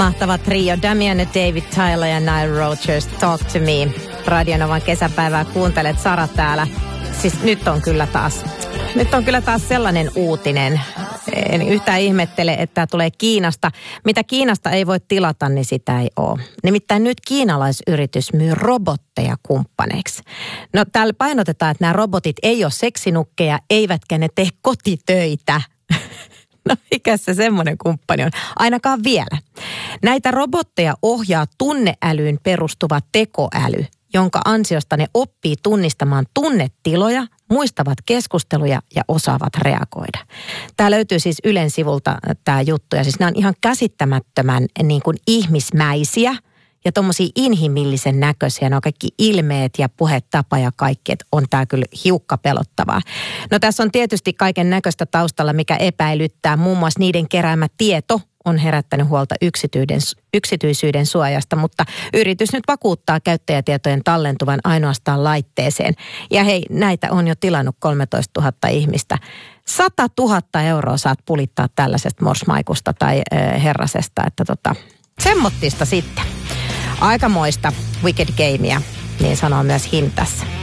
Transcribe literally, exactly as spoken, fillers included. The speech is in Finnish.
Mahtava trio, Damian, David Tyler ja Nile Rodgers, Talk to Me. Radionovan kesäpäivää kuuntelet, Sara täällä. Siis nyt on kyllä taas, nyt on kyllä taas sellainen uutinen. En yhtään ihmettele, että tämä tulee Kiinasta. Mitä Kiinasta ei voi tilata, niin sitä ei ole. Nimittäin nyt kiinalaisyritys myy robotteja kumppaneiksi. No täällä painotetaan, että nämä robotit ei ole seksinukkeja, eivätkä ne tee kotitöitä. No mikä se semmoinen kumppani on? Ainakaan vielä. Näitä robotteja ohjaa tunneälyyn perustuva tekoäly, jonka ansiosta ne oppii tunnistamaan tunnetiloja, muistavat keskusteluja ja osaavat reagoida. Tämä löytyy siis Ylen sivulta tämä juttu. Ja siis nämä on ihan käsittämättömän niin kuin ihmismäisiä ja tommosia inhimillisen näköisiä. Ne on kaikki ilmeet ja puhetapa ja kaikki, että on tämä kyllä hiukka pelottavaa. No tässä on tietysti kaiken näköistä taustalla, mikä epäilyttää. Muun muassa niiden keräämä tieto on herättänyt huolta yksityisyyden suojasta, mutta yritys nyt vakuuttaa käyttäjätietojen tallentuvan ainoastaan laitteeseen. Ja hei, näitä on jo tilannut kolmetoistatuhatta ihmistä. sata tuhatta euroa saat pulittaa tällaisesta morsmaikusta tai äh, herrasesta, että tota, semmottista sitten. Aikamoista Wicked Gamea, niin sanoo myös Hintassa.